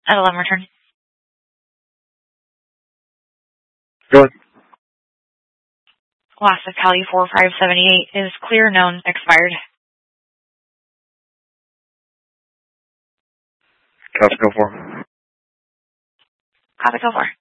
At 11 return. Go ahead. Last of Cali 4578 is clear, known, expired. Copy, go for. Copy, go for.